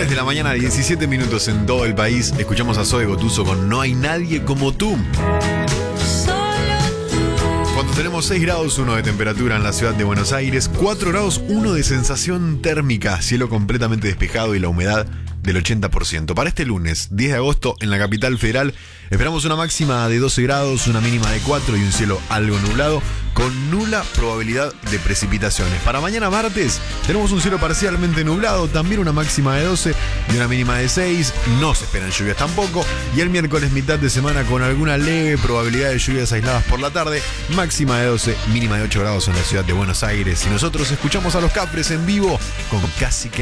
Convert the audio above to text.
3 de la mañana, 17 minutos en todo el país. Escuchamos a Zoe Gotuso con No hay nadie como tú. Cuando tenemos 6 grados 1 de temperatura en la ciudad de Buenos Aires, 4 grados 1 de sensación térmica, cielo completamente despejado y la humedad del 80%. Para este lunes, 10 de agosto, en la capital federal, esperamos una máxima de 12 grados, una mínima de 4 y un cielo algo nublado, con nula probabilidad de precipitaciones. Para mañana martes, tenemos un cielo parcialmente nublado, también una máxima de 12 y una mínima de 6. No se esperan lluvias tampoco. Y el miércoles, mitad de semana, con alguna leve probabilidad de lluvias aisladas por la tarde, máxima de 12, mínima de 8 grados en la ciudad de Buenos Aires. Y nosotros escuchamos a Los Capres en vivo con Casi que